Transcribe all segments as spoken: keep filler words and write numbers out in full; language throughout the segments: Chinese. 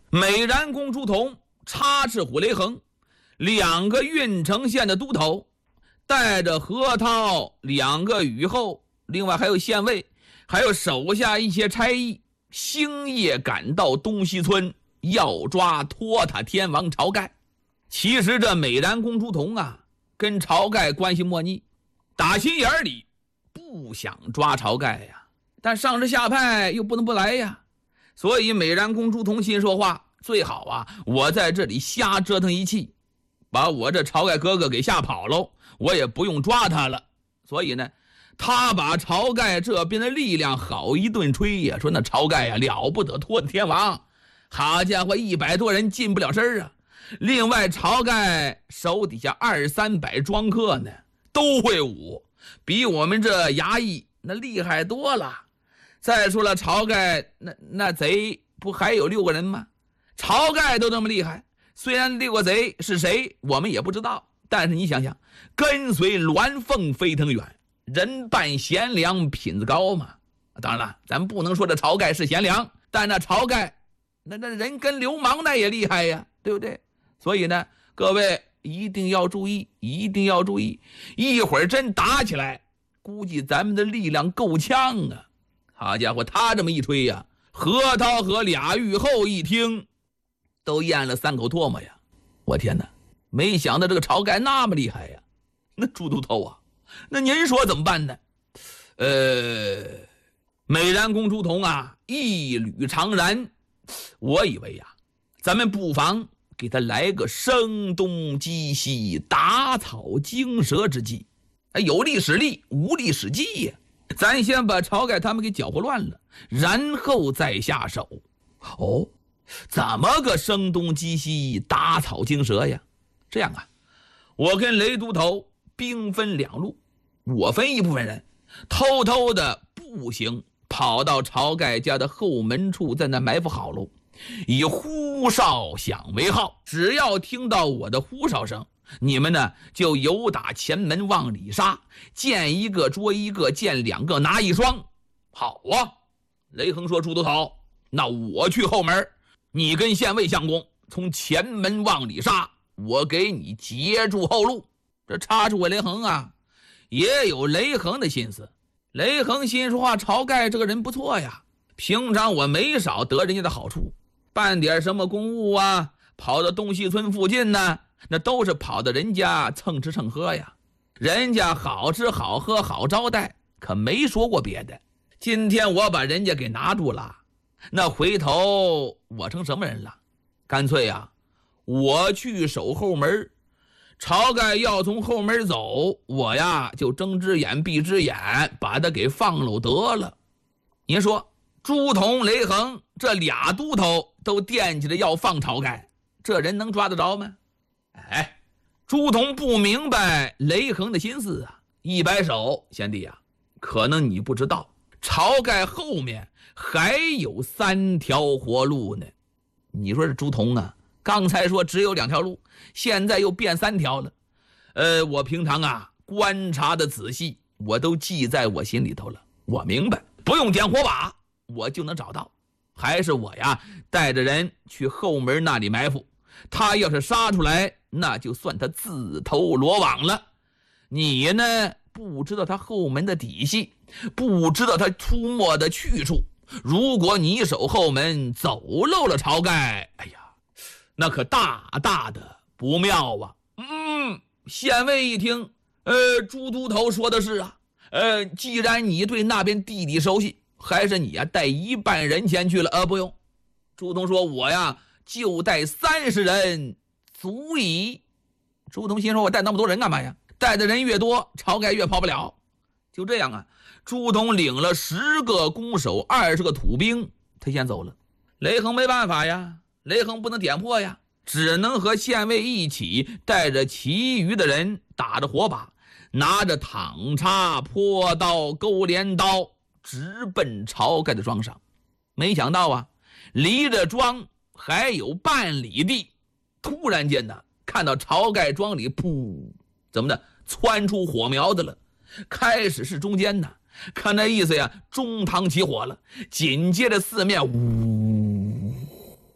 美髯公朱仝、插翅虎雷横两个郓城县的都头，带着何涛两个虞后，另外还有县尉，还有手下一些差役，星夜赶到东西村，要抓托塔天王晁盖。其实这美髯公朱仝啊，跟晁盖关系莫逆，打心眼里不想抓晁盖呀，但上至下派又不能不来呀，所以美髯公朱仝心说话，最好啊，我在这里瞎折腾一气，把我这晁盖哥哥给吓跑喽，我也不用抓他了。所以呢，他把晁盖这边的力量好一顿吹呀，说那晁盖呀了不得，托天王，好家伙，一百多人进不了身啊。另外晁盖手底下二三百庄客呢，都会武，比我们这衙役那厉害多了。再说了，晁盖那那贼不还有六个人吗？晁盖都这么厉害，虽然六个贼是谁我们也不知道，但是你想想，跟随鸾凤飞腾远，人扮贤良，品子高嘛。当然了，咱不能说这晁盖是贤良，但那晁盖那那人跟流氓那也厉害呀，对不对？所以呢，各位一定要注意，一定要注意，一会儿真打起来，估计咱们的力量够呛啊。好家伙，他这么一吹呀，何涛和俩虞后一听都咽了三口唾沫呀。我天哪，没想到这个晁盖那么厉害呀。那朱都头啊，那您说怎么办呢？呃美髯公朱仝啊，一缕长髯，我以为呀，咱们不妨给他来个声东击西，打草惊蛇之计。有利使利，无利使计呀。咱先把晁盖他们给搅和乱了，然后再下手。哦，怎么个声东击西，打草惊蛇呀？这样啊，我跟雷都头兵分两路，我分一部分人偷偷的步行跑到晁盖家的后门处，在那埋伏好喽，以呼哨响为号，只要听到我的呼哨声，你们呢就由打前门往里杀，见一个捉一个，见两个拿一双。好啊，雷横说，朱都头，那我去后门，你跟县尉相公从前门往里杀，我给你截住后路。这插出我雷横啊，也有雷横的心思。雷横心说话，晁盖这个人不错呀，平常我没少得人家的好处，办点什么公务啊，跑到东西村附近呢，那都是跑到人家蹭吃蹭喝呀，人家好吃好喝好招待，可没说过别的。今天我把人家给拿住了，那回头我成什么人了？干脆呀，我去守后门，晁盖要从后门走，我呀就睁只眼闭只眼，把他给放了得了。您说朱仝、雷横这俩都头都惦记着要放晁盖，这人能抓得着吗？哎，朱仝不明白雷横的心思啊，一摆手，贤弟啊，可能你不知道，晁盖后面还有三条活路呢。你说这朱仝啊，刚才说只有两条路，现在又变三条了。呃，我平常啊观察的仔细，我都记在我心里头了，我明白，不用点火把我就能找到。还是我呀带着人去后门那里埋伏，他要是杀出来，那就算他自投罗网了。你呢不知道他后门的底细，不知道他出没的去处，如果你守后门走漏了晁盖，哎呀，那可大大的不妙啊。嗯，县尉一听，呃，朱都头说的是啊，呃，既然你对那边地理熟悉，还是你呀带一半人前去了？呃，不用。朱仝说，我呀就带三十人足矣。朱仝心说，我带那么多人干嘛呀？带的人越多，晁盖越跑不了。就这样啊，朱仝领了十个弓手，二十个土兵，他先走了。雷横没办法呀，雷横不能点破呀，只能和县尉一起带着其余的人，打着火把，拿着躺叉、坡刀、钩镰刀，直奔晁盖的庄上。没想到啊，离着庄还有半里地，突然间呢，看到晁盖庄里噗，怎么的，窜出火苗子了。开始是中间呢，看那意思呀，中堂起火了，紧接着四面呜，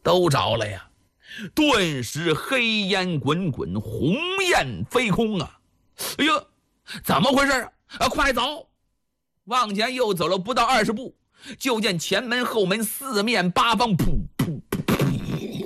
都着了呀！顿时黑烟滚滚，红焰飞空啊！哎呀，怎么回事啊？啊，快走！往前又走了不到二十步，就见前门后门四面八方噗噗噗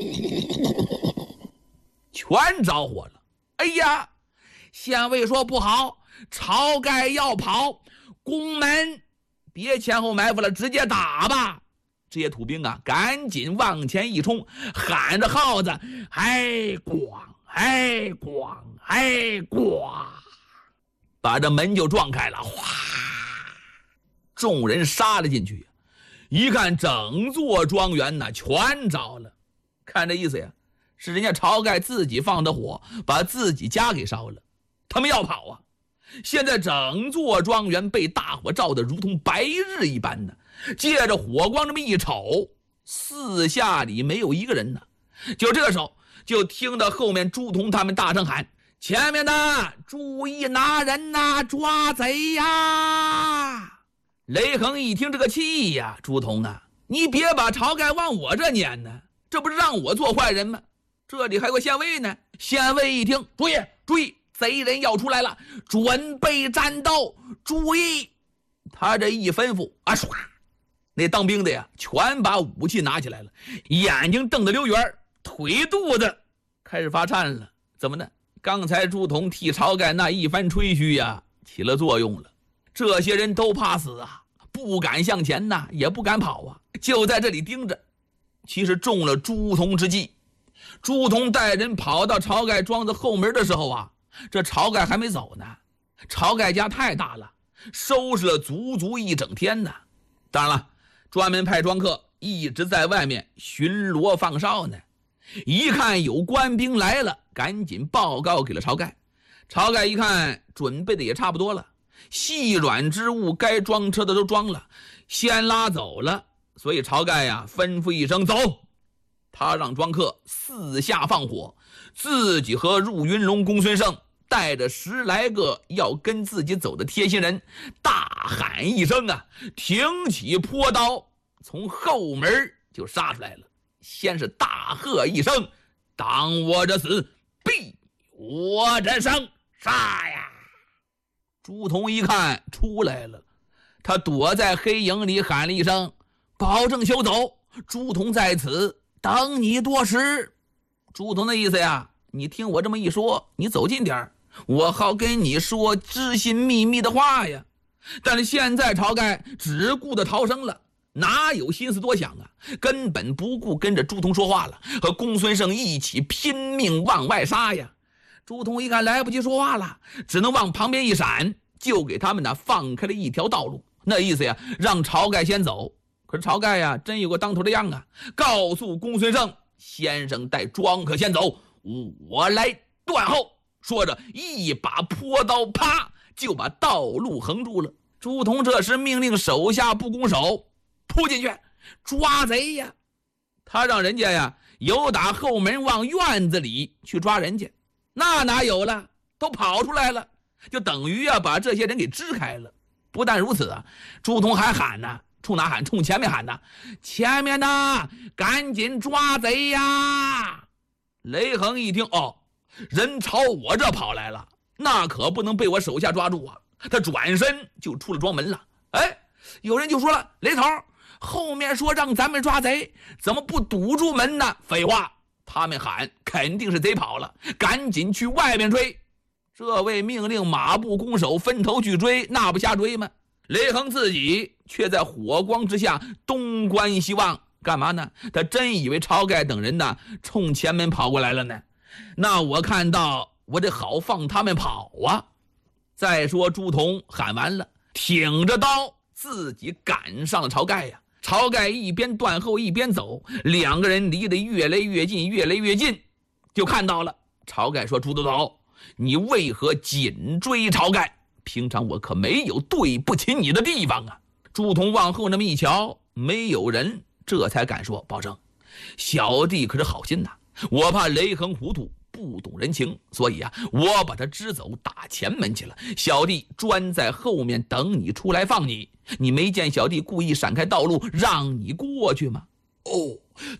全着火了。哎呀，县尉说不好，晁盖要跑，宫门别前后埋伏了，直接打吧！这些土兵啊，赶紧往前一冲，喊着号子，哎咣，哎咣，哎咣，把这门就撞开了，哗！众人杀了进去，一看整座庄园呢全着了。看这意思呀，是人家晁盖自己放的火，把自己家给烧了。他们要跑啊！现在整座庄园被大火照得如同白日一般呢。借着火光这么一瞅，四下里没有一个人呢。就这时候，就听到后面朱仝他们大声喊：“前面的注意拿人呐，抓贼呀！”雷横一听这个气呀，朱仝啊，你别把晁盖往我这撵呢，这不是让我做坏人吗？这里还有个县尉呢。县尉一听，注意注意，贼人要出来了，准备战斗，注意！他这一吩咐啊，唰，那当兵的呀，全把武器拿起来了，眼睛瞪得溜圆，腿肚子开始发颤了。怎么呢？刚才朱仝替晁盖那一番吹嘘呀，起了作用了。这些人都怕死啊，不敢向前呐，也不敢跑啊，就在这里盯着。其实中了朱仝之计。朱仝带人跑到晁盖庄子后门的时候啊，这晁盖还没走呢。晁盖家太大了，收拾了足足一整天呢。当然了，专门派庄客一直在外面巡逻放哨呢。一看有官兵来了，赶紧报告给了晁盖。晁盖一看准备的也差不多了，细软之物该装车的都装了，先拉走了。所以晁盖呀，吩咐一声走，他让庄客四下放火，自己和入云龙公孙胜带着十来个要跟自己走的贴心人，大喊一声啊，挺起坡刀，从后门就杀出来了。先是大喝一声，挡我者死，避我者生，杀呀！朱仝一看出来了，他躲在黑影里喊了一声，保证休走，朱仝在此等你多时。朱仝的意思呀，你听我这么一说，你走近点，我好跟你说知心秘密的话呀。但是现在晁盖只顾着逃生了，哪有心思多想啊，根本不顾跟着朱仝说话了，和公孙胜一起拼命往外杀呀。朱仝一看来不及说话了，只能往旁边一闪，就给他们呢放开了一条道路。那意思呀，让晁盖先走。可是晁盖呀，真有个当头的样啊，告诉公孙胜，先生带庄客先走，我来断后。说着一把坡刀，啪就把道路横住了。朱仝这时命令手下不攻手，扑进去抓贼呀。他让人家呀由打后门往院子里去抓人家，那哪有了，都跑出来了，就等于啊把这些人给支开了。不但如此啊，朱仝还喊呢，冲哪喊？冲前面喊呢，前面呢赶紧抓贼呀！雷横一听，哦，人朝我这跑来了，那可不能被我手下抓住啊！他转身就出了庄门了。哎，有人就说了，雷头，后面说让咱们抓贼，怎么不堵住门呢？废话，他们喊肯定是贼跑了，赶紧去外面追。这位命令马步弓手分头去追，那不瞎追吗？雷横自己却在火光之下东观西望，干嘛呢？他真以为晁盖等人呢冲前门跑过来了呢。那我看到我得好放他们跑啊。再说朱仝喊完了，挺着刀自己赶上了晁盖呀。晁盖一边断后一边走，两个人离得越来越近越来越近，就看到了。晁盖说，朱仝，你为何紧追晁盖？平常我可没有对不起你的地方啊。朱仝往后那么一瞧，没有人，这才敢说，保证小弟可是好心呐，我怕雷横糊涂不懂人情，所以啊，我把他支走打前门去了。小弟专在后面等你出来放你，你没见小弟故意闪开道路让你过去吗？哦，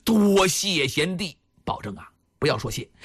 多谢贤弟，保证啊，不要说谢。